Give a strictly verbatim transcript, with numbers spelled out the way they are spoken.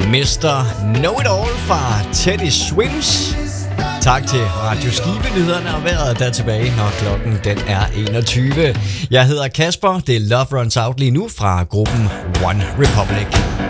mister Know-It-All fra Teddy Swims. Tak til Radio Skive-nyhederne og vejret der tilbage, når klokken den er enogtyve. Jeg hedder Kasper, det er Love Runs Out lige nu fra gruppen One Republic.